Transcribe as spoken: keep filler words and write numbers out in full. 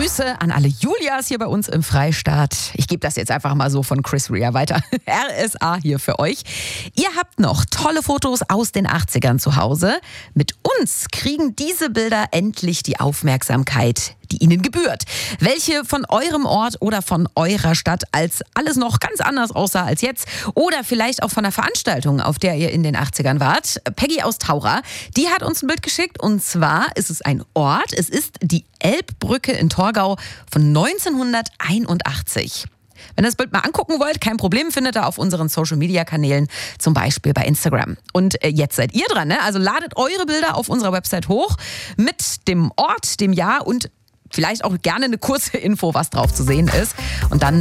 Grüße an alle Julias hier bei uns im Freistaat. Ich gebe das jetzt einfach mal so von Chris Rea weiter. R S A hier für euch. Ihr habt noch tolle Fotos aus den achtzigern zu Hause. Mit uns kriegen diese Bilder endlich die Aufmerksamkeit, die ihnen gebührt. Welche von eurem Ort oder von eurer Stadt als alles noch ganz anders aussah als jetzt oder vielleicht auch von der Veranstaltung, auf der ihr in den achtzigern wart. Peggy aus Taura, die hat uns ein Bild geschickt und zwar ist es ein Ort, es ist die Elbbrücke in Torgau von neunzehnhunderteinundachtzig. Wenn ihr das Bild mal angucken wollt, kein Problem, findet ihr auf unseren Social-Media-Kanälen, zum Beispiel bei Instagram. Und jetzt seid ihr dran, ne? Also ladet eure Bilder auf unserer Website hoch mit dem Ort, dem Jahr und vielleicht auch gerne eine kurze Info, was drauf zu sehen ist. Und dann